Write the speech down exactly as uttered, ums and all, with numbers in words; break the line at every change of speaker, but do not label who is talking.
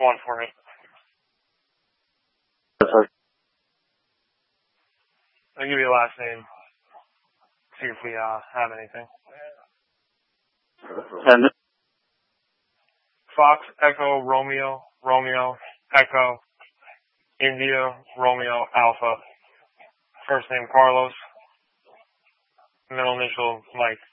one for me. I'll give you a last name. See if we uh, have anything.
And
Fox, Echo, Romeo, Romeo, Echo, India, Romeo, Alpha. First name Carlos. Middle initial Mike.